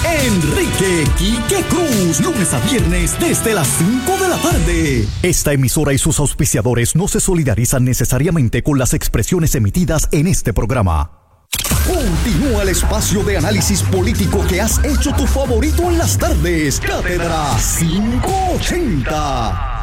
Enrique Quique Cruz, lunes a viernes desde las 5 de la tarde. Esta emisora y sus auspiciadores no se solidarizan necesariamente con las expresiones emitidas en este programa. Continúa el espacio de análisis político que has hecho tu favorito en las tardes. Cátedra 580.